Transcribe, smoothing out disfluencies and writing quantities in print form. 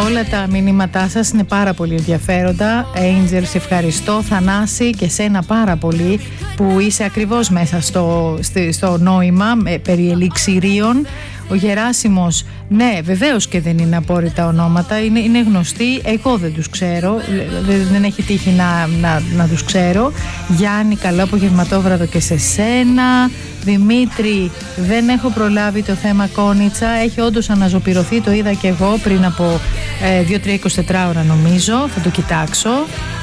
Όλα τα μηνύματά σας είναι πάρα πολύ ενδιαφέροντα. Angel, σε ευχαριστώ. Θανάση, και σένα πάρα πολύ που είσαι ακριβώς μέσα στο νόημα περί ελιξιρίων. Ο Γεράσιμος, ναι, βεβαίως και δεν είναι απόρριτα ονόματα, είναι γνωστοί, εγώ δεν τους ξέρω, δεν έχει τύχει να τους ξέρω. Γιάννη, καλό απογευματόβραδο και σε σένα. Δημήτρη, δεν έχω προλάβει το θέμα Κόνιτσα, έχει όντως αναζωπηρωθεί, το είδα και εγώ πριν από 2-3-24 ώρα νομίζω, θα το κοιτάξω.